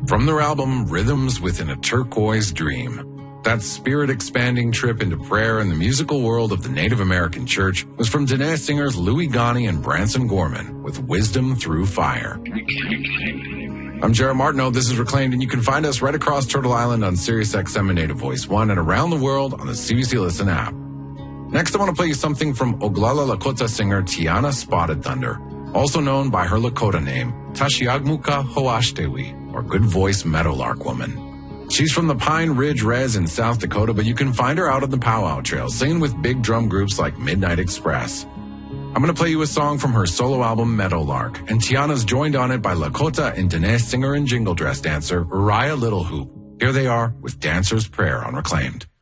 From their album, Rhythms Within a Turquoise Dream. That spirit-expanding trip into prayer and the musical world of the Native American church was from Dene singers Louis Ghani and Branson Gorman with Wisdom Through Fire. I'm Jared Martineau, this is Reclaimed, and you can find us right across Turtle Island on SiriusXM and Native Voice 1 and around the world on the CBC Listen app. Next, I want to play you something from Oglala Lakota singer Tiana Spotted Thunder, also known by her Lakota name, Tashiagmuka Hoashtewi, or Good Voice Meadowlark Woman. She's from the Pine Ridge Res in South Dakota, but you can find her out on the Powwow Trail, singing with big drum groups like Midnight Express. I'm going to play you a song from her solo album, Meadowlark, and Tiana's joined on it by Lakota and Dene singer and jingle dress dancer Uriah Littlehoop. Here they are with Dancer's Prayer on Reclaimed.